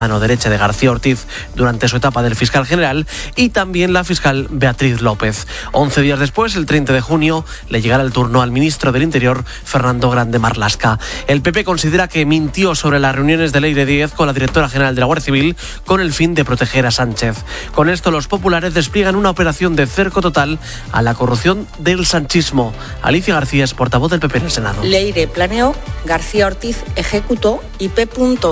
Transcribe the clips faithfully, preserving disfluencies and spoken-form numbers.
mano derecha de García Ortiz durante su etapa del fiscal general, y también la fiscal Beatriz López. Once días después, el treinta de junio, le llegará el turno al ministro del Interior, Fernando Grande Marlaska. El P P considera que mintió sobre las reuniones de Leire Díez con la directora general de la Guardia Civil con el fin de proteger a Sánchez. Con esto, los populares despliegan una operación de cerco total a la corrupción del sanchismo. Alicia García es portavoz del P P en el Senado. Leire planeó, García Ortiz ejecutó y P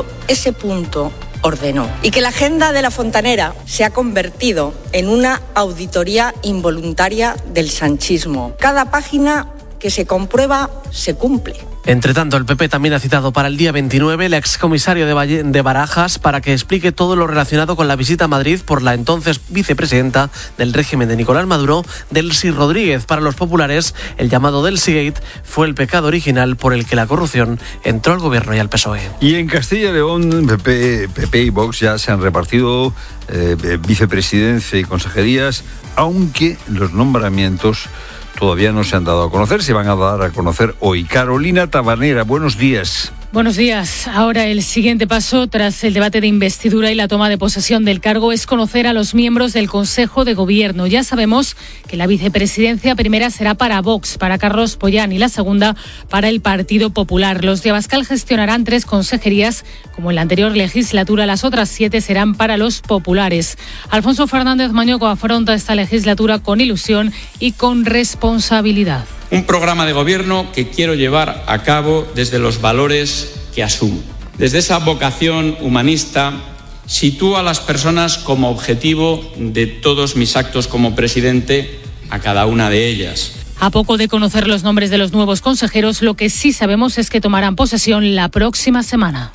S ordenó. Y que la agenda de la Fontanera se ha convertido en una auditoría involuntaria del sanchismo. Cada página que se comprueba se cumple. Entre tanto, el P P también ha citado para el día veintinueve el excomisario de, Valle, de Barajas para que explique todo lo relacionado con la visita a Madrid por la entonces vicepresidenta del régimen de Nicolás Maduro, Delcy Rodríguez. Para los populares, el llamado Delcygate fue el pecado original por el que la corrupción entró al gobierno y al P S O E. Y en Castilla y León, P P, P P y Vox ya se han repartido eh, vicepresidencia y consejerías, aunque los nombramientos todavía no se han dado a conocer, se van a dar a conocer hoy. Carolina Tabanera, buenos días. Buenos días. Ahora el siguiente paso tras el debate de investidura y la toma de posesión del cargo es conocer a los miembros del Consejo de Gobierno. Ya sabemos que la vicepresidencia primera será para Vox, para Carlos Pollán, y la segunda para el Partido Popular. Los de Abascal gestionarán tres consejerías, como en la anterior legislatura. Las otras siete serán para los populares. Alfonso Fernández Mañoco afronta esta legislatura con ilusión y con responsabilidad. Un programa de gobierno que quiero llevar a cabo desde los valores que asumo. Desde esa vocación humanista, sitúo a las personas como objetivo de todos mis actos como presidente, a cada una de ellas. A poco de conocer los nombres de los nuevos consejeros, lo que sí sabemos es que tomarán posesión la próxima semana.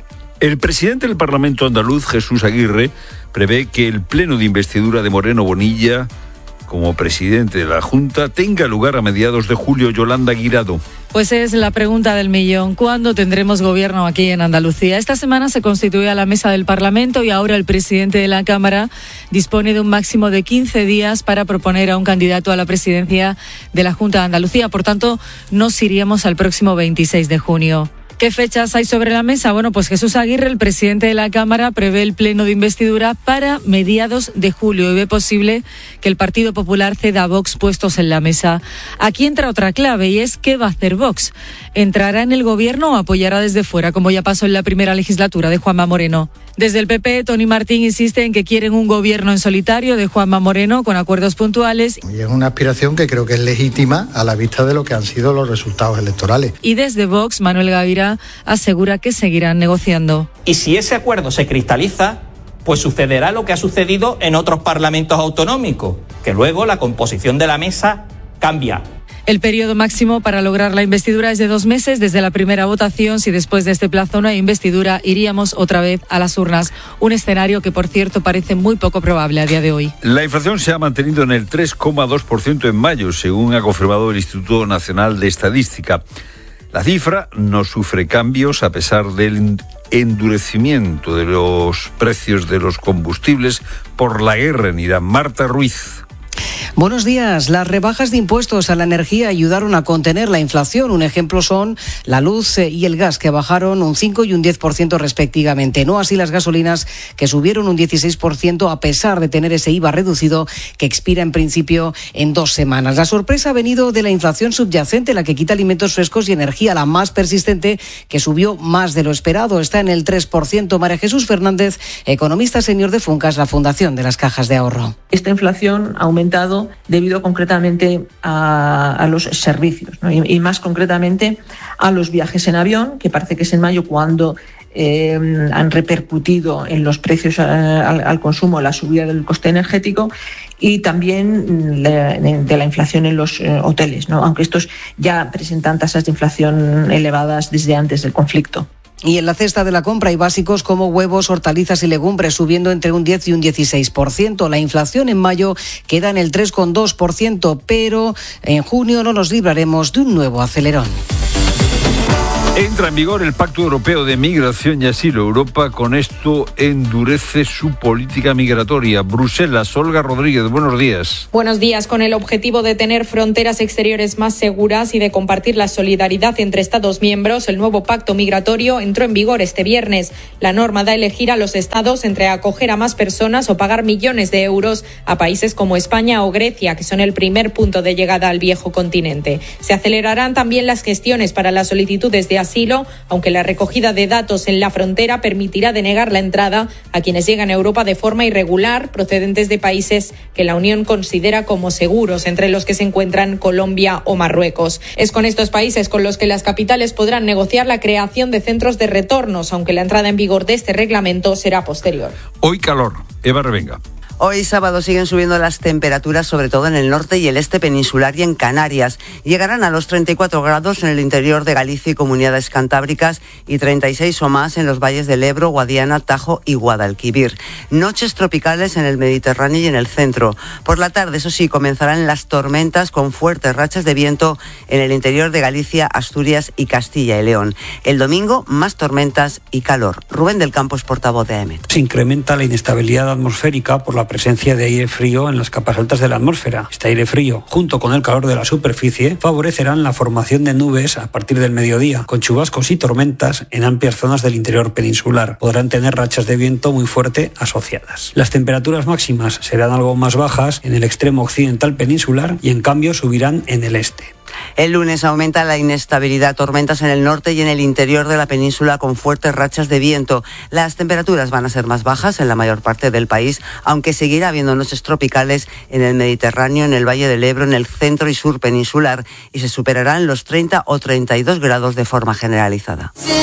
El presidente del Parlamento andaluz, Jesús Aguirre, prevé que el pleno de investidura de Moreno Bonilla como presidente de la Junta tenga lugar a mediados de julio. Yolanda Guirado. Pues es la pregunta del millón. ¿Cuándo tendremos gobierno aquí en Andalucía? Esta semana se constituye la mesa del Parlamento y ahora el presidente de la Cámara dispone de un máximo de quince días para proponer a un candidato a la presidencia de la Junta de Andalucía. Por tanto, nos iríamos al próximo veintiséis de junio. ¿Qué fechas hay sobre la mesa? Bueno, pues Jesús Aguirre, el presidente de la Cámara, prevé el pleno de investidura para mediados de julio y ve posible que el Partido Popular ceda a Vox puestos en la mesa. Aquí entra otra clave y es ¿qué va a hacer Vox? ¿Entrará en el gobierno o apoyará desde fuera, como ya pasó en la primera legislatura de Juanma Moreno? Desde el P P, Tony Martín insiste en que quieren un gobierno en solitario de Juanma Moreno con acuerdos puntuales. Y es una aspiración que creo que es legítima a la vista de lo que han sido los resultados electorales. Y desde Vox, Manuel Gavira asegura que seguirán negociando. Y si ese acuerdo se cristaliza, pues sucederá lo que ha sucedido en otros parlamentos autonómicos, que luego la composición de la mesa cambia. El periodo máximo para lograr la investidura es de dos meses desde la primera votación. Si después de este plazo no hay investidura, iríamos otra vez a las urnas. Un escenario que, por cierto, parece muy poco probable a día de hoy. La inflación se ha mantenido en el tres coma dos por ciento en mayo, según ha confirmado el Instituto Nacional de Estadística. La cifra no sufre cambios a pesar del endurecimiento de los precios de los combustibles por la guerra en Irán. Marta Ruiz. Buenos días. Las rebajas de impuestos a la energía ayudaron a contener la inflación. Un ejemplo son la luz y el gas, que bajaron un cinco y un diez por ciento respectivamente. No así las gasolinas, que subieron un dieciséis por ciento a pesar de tener ese I V A reducido que expira en principio en dos semanas. La sorpresa ha venido de la inflación subyacente, la que quita alimentos frescos y energía, la más persistente, que subió más de lo esperado. Está en el tres por ciento. María Jesús Fernández, economista senior de Funcas, la Fundación de las Cajas de Ahorro. Esta inflación ha aumentado debido concretamente a, a los servicios, ¿no? y, y más concretamente a los viajes en avión, que parece que es en mayo cuando eh, han repercutido en los precios a, al, al consumo la subida del coste energético, y también de, de la inflación en los eh, hoteles, ¿no? Aunque estos ya presentan tasas de inflación elevadas desde antes del conflicto. Y en la cesta de la compra hay básicos como huevos, hortalizas y legumbres subiendo entre un diez y un dieciséis por ciento. La inflación en mayo queda en el tres coma dos por ciento, pero en junio no nos libraremos de un nuevo acelerón. Entra en vigor el Pacto Europeo de Migración y Asilo. Europa con esto endurece su política migratoria. Bruselas, Olga Rodríguez, buenos días. Buenos días. Con el objetivo de tener fronteras exteriores más seguras y de compartir la solidaridad entre Estados miembros, el nuevo pacto migratorio entró en vigor este viernes. La norma da a elegir a los Estados entre acoger a más personas o pagar millones de euros a países como España o Grecia, que son el primer punto de llegada al viejo continente. Se acelerarán también las gestiones para las solicitudes de asilo, aunque la recogida de datos en la frontera permitirá denegar la entrada a quienes llegan a Europa de forma irregular, procedentes de países que la Unión considera como seguros, entre los que se encuentran Colombia o Marruecos. Es con estos países con los que las capitales podrán negociar la creación de centros de retornos, aunque la entrada en vigor de este reglamento será posterior. Hoy calor. Eva Revenga. Hoy sábado siguen subiendo las temperaturas, sobre todo en el norte y el este peninsular y en Canarias. Llegarán a los treinta y cuatro grados en el interior de Galicia y comunidades cantábricas y treinta y seis o más en los valles del Ebro, Guadiana, Tajo y Guadalquivir. Noches tropicales en el Mediterráneo y en el centro. Por la tarde, eso sí, comenzarán las tormentas con fuertes rachas de viento en el interior de Galicia, Asturias y Castilla y León. El domingo, más tormentas y calor. Rubén del Campo es portavoz de AEMET. Se incrementa la inestabilidad atmosférica por la presencia de aire frío en las capas altas de la atmósfera. Este aire frío, junto con el calor de la superficie, favorecerán la formación de nubes a partir del mediodía, con chubascos y tormentas en amplias zonas del interior peninsular. Podrán tener rachas de viento muy fuerte asociadas. Las temperaturas máximas serán algo más bajas en el extremo occidental peninsular y en cambio subirán en el este. El lunes aumenta la inestabilidad, tormentas en el norte y en el interior de la península con fuertes rachas de viento. Las temperaturas van a ser más bajas en la mayor parte del país, aunque seguirá habiendo noches tropicales en el Mediterráneo, en el Valle del Ebro, en el centro y sur peninsular, y se superarán los treinta o treinta y dos grados de forma generalizada.